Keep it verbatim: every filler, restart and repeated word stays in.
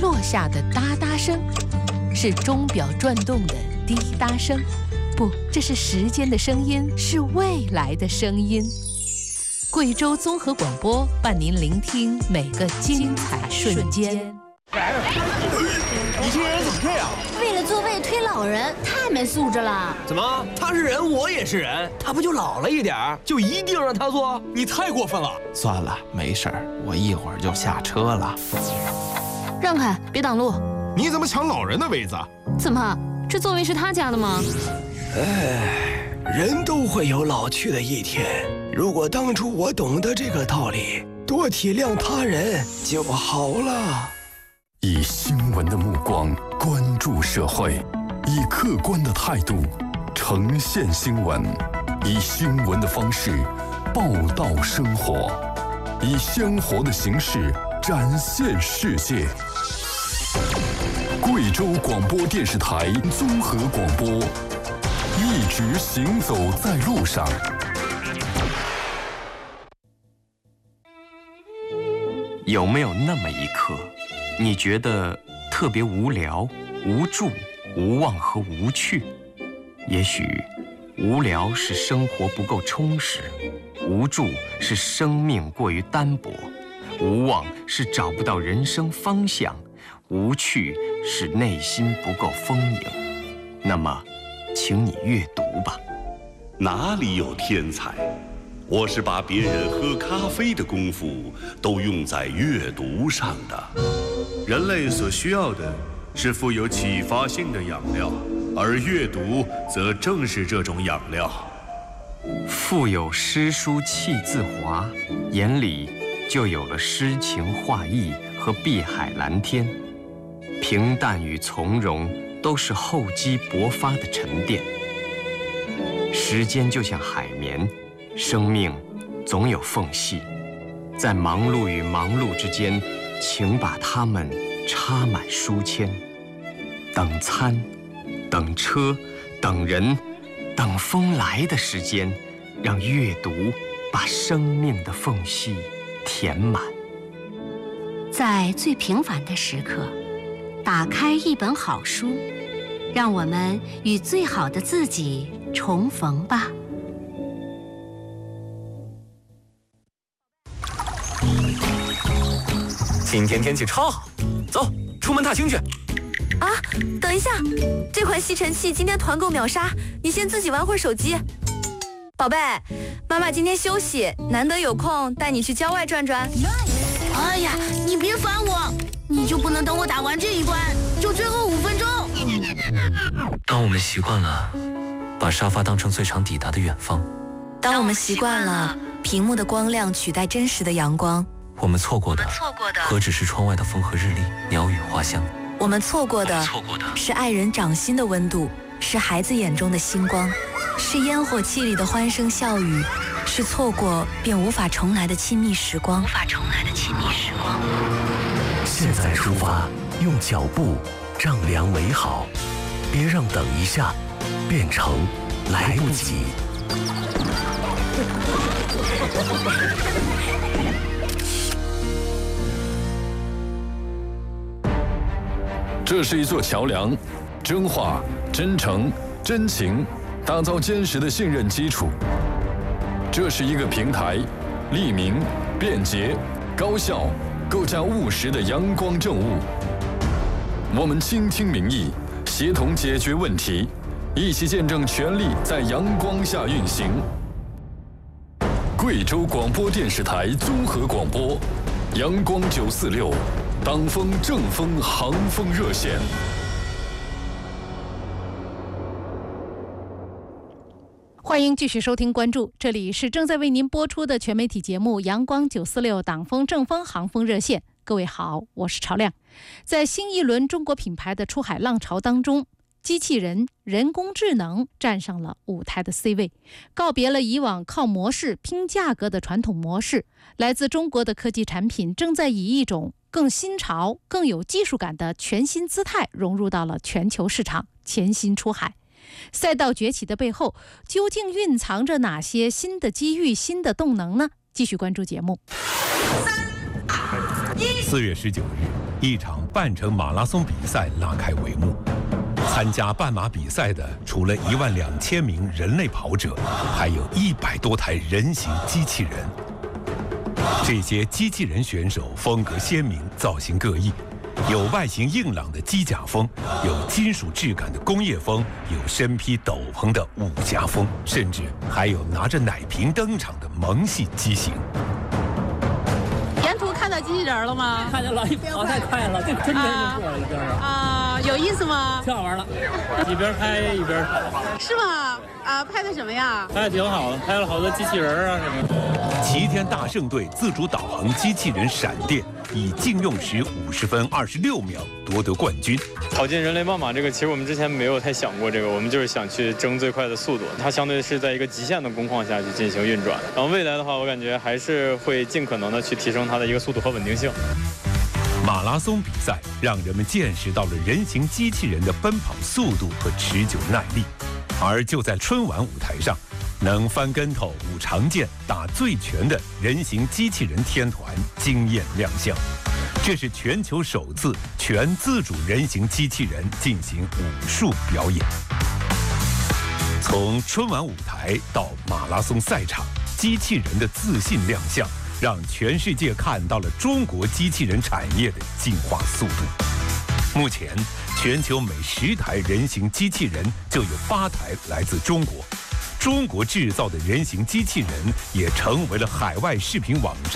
落下的哒哒声，是钟表转动的滴答声。不，这是时间的声音，是未来的声音。贵州综合广播伴您聆听每个精彩瞬间。 你这人怎么这样？ 为了座位推老人，太没素质了。 怎么？他是人，我也是人，他不就老了一点儿，就一定让他坐？你太过分了！ 算了，没事儿，我一会儿就下车了。 让开，别挡路！ 你怎么抢老人的位子？ 怎么，这座位是他家的吗？ 哎，人都会有老去的一天。如果当初我懂得这个道理，多体谅他人就好了。 以新闻的目光关注社会，以客观的态度呈现新闻，以新闻的方式报道生活，以鲜活的形式展现世界。贵州广播电视台综合广播，一直行走在路上。 有没有那么一刻，你觉得特别无聊、无助、无望和无趣？也许无聊是生活不够充实，无助是生命过于单薄，无望是找不到人生方向，无趣是内心不够丰盈。那么，请你阅读吧。 哪里有天才？我是把别人喝咖啡的功夫都用在阅读上的。 人类所需要的是富有启发性的养料，而阅读则正是这种养料。 腹有诗书气自华，眼里就有了诗情画意和碧海蓝天。平淡与从容都是厚积薄发的沉淀。时间就像海绵，生命总有缝隙，在忙碌与忙碌之间，请把它们插满书签。等餐，等车，等人，等风来的时间，让阅读把生命的缝隙填满。 在最平凡的时刻，打开一本好书，让我们与最好的自己重逢吧。 今天天气超好，走，出门踏青去。 啊，等一下，这款吸尘器今天团购秒杀，你先自己玩会儿手机。宝贝，妈妈今天休息，难得有空带你去郊外转转。 哎呀，你别烦我，你就不能等我打完这一关，就最后五分钟？ 当我们习惯了把沙发当成最长抵达的远方， 当我们习惯了屏幕的光亮取代真实的阳光， 我们错过的何止是窗外的风和日丽、鸟语花香？ 我们错过的是爱人掌心的温度，是孩子眼中的星光，是烟火气里的欢声笑语，是错过便无法重来的亲密时光。无法重来的亲密时光。 现在出发，用脚步丈量美好，别让等一下变成来不及。 这是一座桥梁，真话、真诚、真情，打造坚实的信任基础。这是一个平台，利民、便捷、高效，构架务实的阳光政务。我们倾听民意，协同解决问题，一起见证权力在阳光下运行。贵州广播电视台综合广播，阳光九四六。党风正风航风热线， 欢迎继续收听关注，这里是正在为您播出的全媒体节目《阳光九四六党风正风航风热线》。各位好，我是朝亮。在新一轮中国品牌的出海浪潮当中，机器人、人工智能站上了舞台的 C 位，告别了以往靠模式拼价格的传统模式。来自中国的科技产品正在以一种更新潮、更有技术感的全新姿态融入到了全球市场，潜心出海。赛道崛起的背后，究竟蕴藏着哪些新的机遇、新的动能呢？继续关注节目。 四月十九日， 一场半程马拉松比赛拉开帷幕。参加半马比赛的，除了一万两千名人类跑者，还有一百多台人形机器人。这些机器人选手风格鲜明，造型各异，有外形硬朗的机甲风，有金属质感的工业风，有身披斗篷的武侠风，甚至还有拿着奶瓶登场的萌系机型。 沿途看到机器人了吗？ 看见了，跑太快了，这真真就过了一边儿啊，有意思吗？ 挺好玩的，一边拍一边跑。 是吗？啊，拍的什么呀？ 拍的挺好的，拍了好多机器人啊什么的。 齐天大圣队自主导航机器人闪电以净用时五十分二十六秒夺得冠军。 跑进人类半马这个，其实我们之前没有太想过这个，我们就是想去争最快的速度。它相对是在一个极限的工况下去进行运转。然后未来的话，我感觉还是会尽可能的去提升它的一个速度和稳定性。 马拉松比赛让人们见识到了人形机器人的奔跑速度和持久耐力。而就在春晚舞台上，能翻跟头、舞长剑、打醉拳的人形机器人天团惊艳亮相。这是全球首次全自主人形机器人进行武术表演。从春晚舞台到马拉松赛场，机器人的自信亮相，让全世界看到了中国机器人产业的进化速度。目前，全球每十台人形机器人就有八台来自中国。中国制造的人形机器人也成为了海外视频网站